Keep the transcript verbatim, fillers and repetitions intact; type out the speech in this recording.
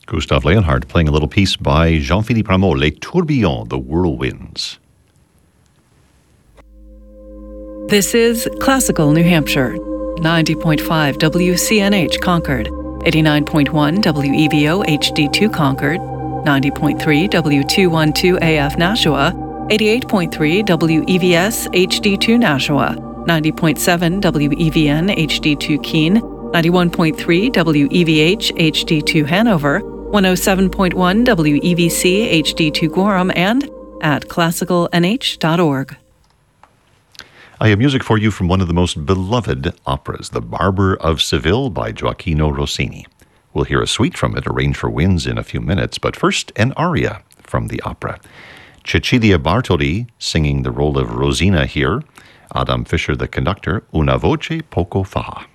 Gustav Leonhardt playing a little piece by Jean-Philippe Rameau, Les Tourbillons, the Whirlwinds. This is Classical New Hampshire, ninety point five W C N H Concord, eighty-nine point one W E V O H D two Concord, ninety point three W two twelve A F Nashua, eighty-eight point three W E V S H D two Nashua, ninety point seven W E V N H D two Keene, ninety-one point three W E V H H D two Hanover, one oh seven point one W E V C H D two Gorham, and at classical n h dot org. I have music for you from one of the most beloved operas, The Barber of Seville by Gioacchino Rossini. We'll hear a suite from it, arranged for winds, in a few minutes, but first an aria from the opera. Cecilia Bartoli singing the role of Rosina here, Adam Fischer the conductor, Una voce poco fa.